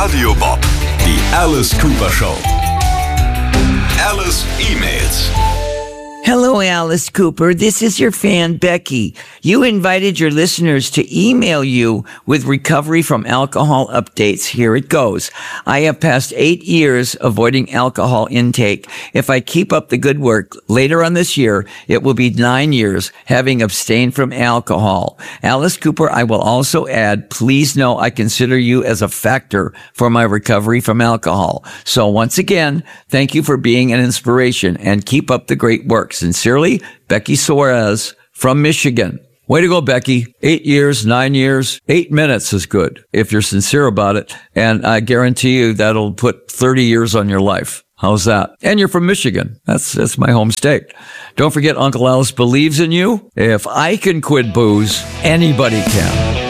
Radio Bob. Die Alice Cooper Show. Alice E-Mails. Hello, Alice Cooper. This is your fan, Becky. You invited your listeners to email you with recovery from alcohol updates. Here it goes. I have passed 8 years avoiding alcohol intake. If I keep up the good work, later on this year, it will be 9 years having abstained from alcohol. Alice Cooper, I will also add, please know I consider you as a factor for my recovery from alcohol. So once again, thank you for being an inspiration and keep up the great work. Sincerely, Becky Suarez from Michigan. Way to go, Becky. 8 years, 9 years, 8 minutes is good if you're sincere about it. And I guarantee you that'll put 30 years on your life. How's that? And you're from Michigan. That's my home state. Don't forget, Uncle Alice believes in you. If I can quit booze, anybody can.